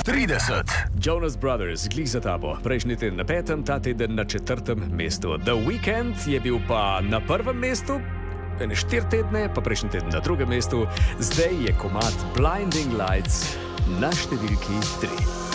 30. Jonas Brothers, glih za tabo. Prejšnji teden na 5., ta teden na 4. mestu. The Weeknd je bil pa na 1. mestu, 4 tedne, pa prejšnji teden na 2. mestu. Zdaj je komad Blinding Lights na številki 3.